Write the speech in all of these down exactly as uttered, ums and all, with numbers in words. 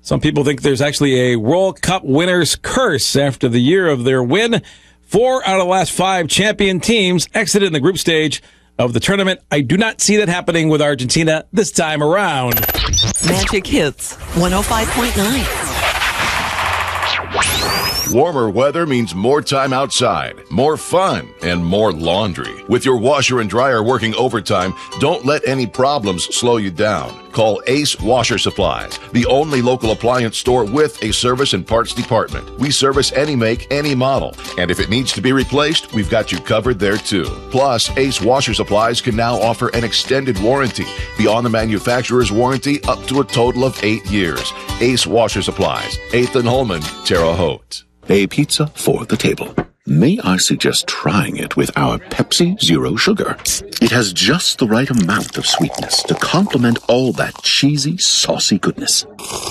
Some people think there's actually a World Cup winner's curse after the year of their win. Four out of the last five champion teams exited in the group stage of the tournament. I do not see that happening with Argentina this time around. Magic Hits one oh five point nine. Warmer weather means more time outside, more fun, and more laundry. With your washer and dryer working overtime, don't let any problems slow you down. Call Ace Washer Supplies, the only local appliance store with a service and parts department. We service any make, any model. And if it needs to be replaced, we've got you covered there too. Plus, Ace Washer Supplies can now offer an extended warranty beyond the manufacturer's warranty up to a total of eight years. Ace Washer Supplies, eighth and Holman, Terre Haute. A pizza for the table. May I suggest trying it with our Pepsi Zero Sugar? It has just the right amount of sweetness to complement all that cheesy, saucy goodness.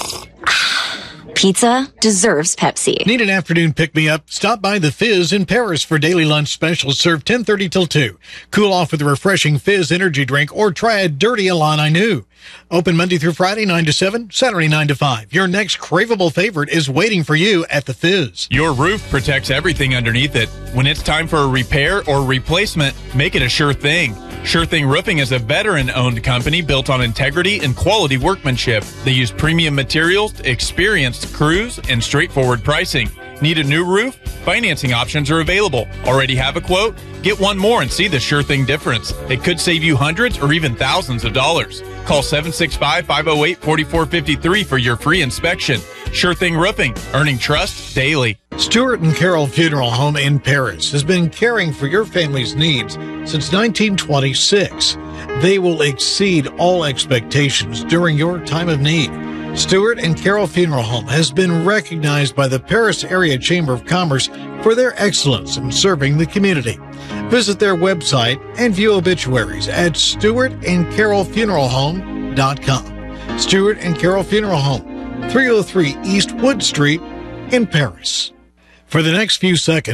Pizza deserves Pepsi. Need an afternoon pick-me-up? Stop by the Fizz in Paris for daily lunch specials served ten thirty till two. Cool off with a refreshing Fizz energy drink or try a dirty Alani Nu. Open Monday through Friday, nine to seven, Saturday, nine to five. Your next craveable favorite is waiting for you at the Fizz. Your roof protects everything underneath it. When it's time for a repair or replacement, make it a sure thing. Sure Thing Roofing is a veteran-owned company built on integrity and quality workmanship. They use premium materials, experienced crews, and straightforward pricing. Need a new roof? Financing options are available. Already have a quote? Get one more and see the Sure Thing difference. It could save you hundreds or even thousands of dollars. Call seven six five, five oh eight, four four five three for your free inspection. Sure Thing Roofing, earning trust daily. Stuart and Carroll Funeral Home in Paris has been caring for your family's needs since nineteen twenty-six. They will exceed all expectations during your time of need. Stuart and Carroll Funeral Home has been recognized by the Paris Area Chamber of Commerce for their excellence in serving the community. Visit their website and view obituaries at Stuart and Carroll Funeral Home dot com. Stuart and Carroll Funeral Home, three oh three East Wood Street in Paris. For the next few seconds,